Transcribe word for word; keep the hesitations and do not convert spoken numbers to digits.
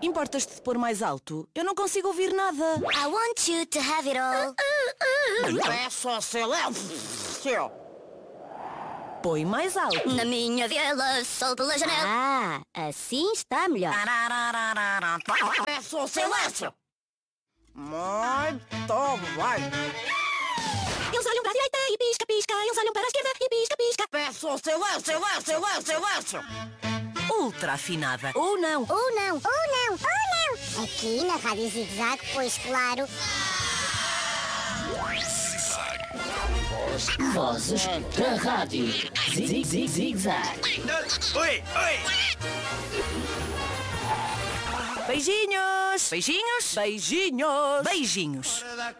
importas-te de pôr mais alto? Eu não consigo ouvir nada. I want you to have it all. Peço silêncio. Põe mais alto. Na minha vila, sol pela janela. Ah, assim está melhor. Peço silêncio. Muito bem. Eles olham para a direita e pisca, pisca. Eles olham para a esquerda e pisca, pisca. Peço silêncio, silêncio, silêncio, silêncio. Ultra afinada. Ou não. Ou não, ou não, ou não. Aqui na Rádio Zig Zag, pois claro. Vozes da Rádio Zig Zig Zig Zag. Oi, oi. Beijinhos. Beijinhos. Beijinhos. Beijinhos. Hora da